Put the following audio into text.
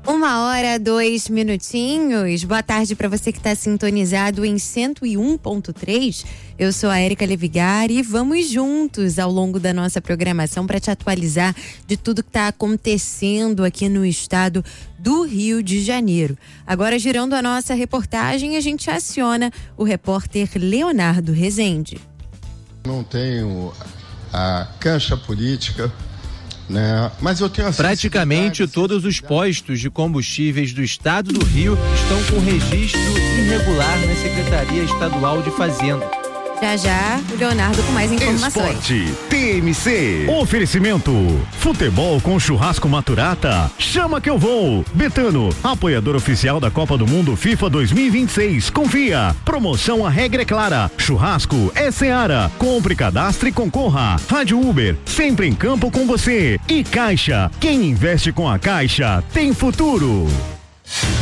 1h02. Boa tarde para você que está sintonizado em 101.3. Eu sou a Érica Levigari e vamos juntos ao longo da nossa programação para te atualizar de tudo que está acontecendo aqui no estado do Rio de Janeiro. Agora, girando a nossa reportagem, a gente aciona o repórter Leonardo Rezende. Não tenho a cancha política, né? Mas eu tenho praticamente todos os postos de combustíveis do estado do Rio estão com registro irregular na Secretaria Estadual de Fazenda. Já, o Leonardo com mais informações. Esporte, TMC. Oferecimento, futebol com churrasco Maturata. Chama que eu vou. Betano, apoiador oficial da Copa do Mundo FIFA 2026. Confia. Promoção, a regra é clara. Churrasco é Seara. Compre, cadastre e concorra. Rádio Uber, sempre em campo com você. E Caixa, quem investe com a Caixa tem futuro.